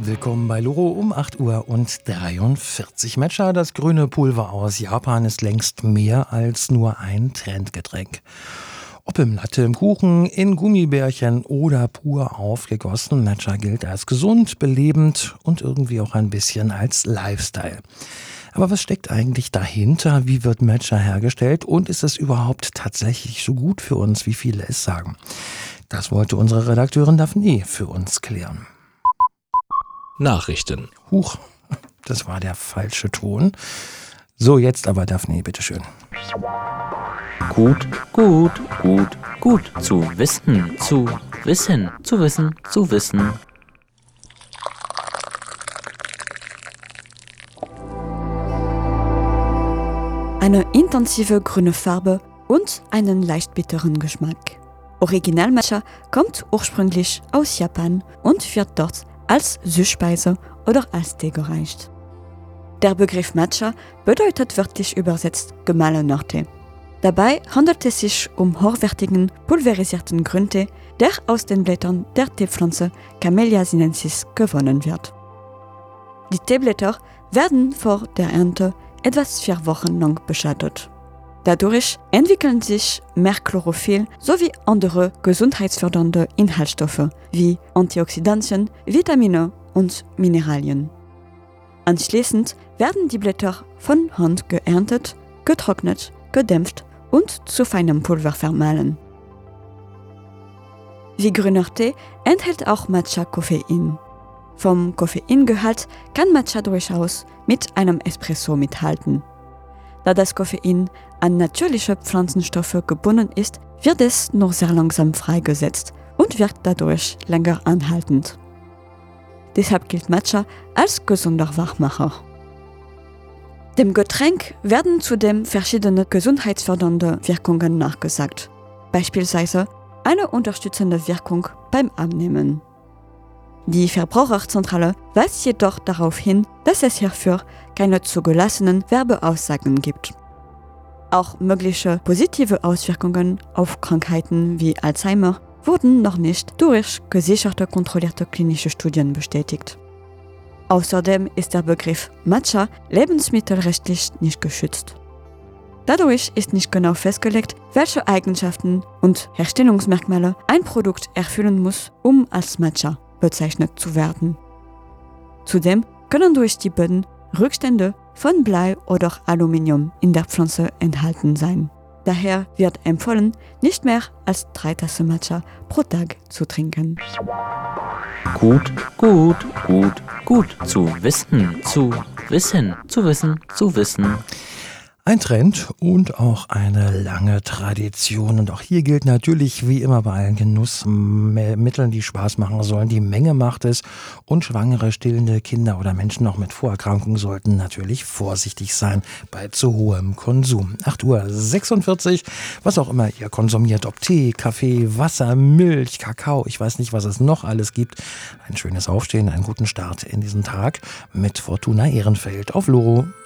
Willkommen bei Loro um 8:43 Uhr. Matcha, das grüne Pulver aus Japan, ist längst mehr als nur ein Trendgetränk. Ob im Latte, im Kuchen, in Gummibärchen oder pur aufgegossen, Matcha gilt als gesund, belebend und irgendwie auch ein bisschen als Lifestyle. Aber was steckt eigentlich dahinter? Wie wird Matcha hergestellt? Und ist es überhaupt tatsächlich so gut für uns, wie viele es sagen? Das wollte unsere Redakteurin Daphne für uns klären. Nachrichten. Huch, das war der falsche Ton. So, jetzt aber Daphne, bitteschön. Gut zu wissen. Eine intensive grüne Farbe und einen leicht bitteren Geschmack. Original Matcha kommt ursprünglich aus Japan und wird dort als Süßspeise oder als Tee gereicht. Der Begriff Matcha bedeutet wörtlich übersetzt gemahlener Tee. Dabei handelt es sich um hochwertigen, pulverisierten Grüntee, der aus den Blättern der Teepflanze Camellia sinensis gewonnen wird. Die Teeblätter werden vor der Ernte etwas 4 Wochen lang beschattet. Dadurch entwickeln sich mehr Chlorophyll sowie andere gesundheitsfördernde Inhaltsstoffe wie Antioxidantien, Vitamine und Mineralien. Anschließend werden die Blätter von Hand geerntet, getrocknet, gedämpft und zu feinem Pulver vermahlen. Wie grüner Tee enthält auch Matcha Koffein. Vom Koffeingehalt kann Matcha durchaus mit einem Espresso mithalten. Da das Koffein an natürliche Pflanzenstoffe gebunden ist, wird es nur sehr langsam freigesetzt und wirkt dadurch länger anhaltend. Deshalb gilt Matcha als gesunder Wachmacher. Dem Getränk werden zudem verschiedene gesundheitsfördernde Wirkungen nachgesagt, beispielsweise eine unterstützende Wirkung beim Abnehmen. Die Verbraucherzentrale weist jedoch darauf hin, dass es hierfür keine zugelassenen Werbeaussagen gibt. Auch mögliche positive Auswirkungen auf Krankheiten wie Alzheimer wurden noch nicht durch gesicherte, kontrollierte klinische Studien bestätigt. Außerdem ist der Begriff Matcha lebensmittelrechtlich nicht geschützt. Dadurch ist nicht genau festgelegt, welche Eigenschaften und Herstellungsmerkmale ein Produkt erfüllen muss, um als Matcha bezeichnet zu werden. Zudem können durch die Böden Rückstände von Blei oder Aluminium in der Pflanze enthalten sein. Daher wird empfohlen, nicht mehr als 3 Tassen Matcha pro Tag zu trinken. Gut zu wissen. Ein Trend und auch eine lange Tradition. Und auch hier gilt natürlich, wie immer bei allen Genussmitteln, die Spaß machen sollen, die Menge macht es. Und schwangere, stillende Kinder oder Menschen auch mit Vorerkrankungen sollten natürlich vorsichtig sein bei zu hohem Konsum. 8:46 Uhr, was auch immer ihr konsumiert, ob Tee, Kaffee, Wasser, Milch, Kakao, ich weiß nicht, was es noch alles gibt. Ein schönes Aufstehen, einen guten Start in diesen Tag mit Fortuna Ehrenfeld auf Loro.